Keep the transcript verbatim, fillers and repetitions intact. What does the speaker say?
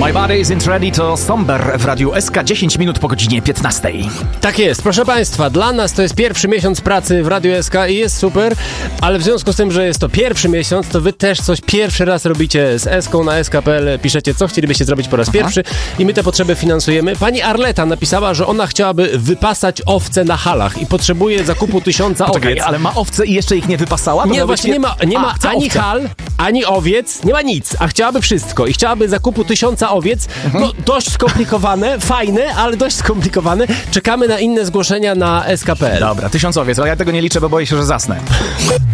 My body isn't ready to Somber w Radiu S K, dziesięć minut po godzinie piętnastej. Tak jest, proszę Państwa, dla nas to jest pierwszy miesiąc pracy w Radiu S K i jest super, ale w związku z tym, że jest to pierwszy miesiąc, to wy też coś pierwszy raz robicie z Eską na S K kropka P L, piszecie, co chcielibyście zrobić po raz Aha. pierwszy i my te potrzeby finansujemy. Pani Arleta napisała, że ona chciałaby wypasać owce na halach i potrzebuje zakupu tysiąca Poczekaj, owiec. ale ma owce i jeszcze ich nie wypasała? To nie, właśnie nie ma, nie ma A, ani owce. hal, ani owiec, nie ma nic, a chciałaby wszystko i chciałaby zakupu tysiąca owiec. Mhm. No dość skomplikowane, fajne, ale dość skomplikowane. Czekamy na inne zgłoszenia na S K kropka P L. Dobra, tysiąc owiec, ale ja tego nie liczę, bo boję się, że zasnę.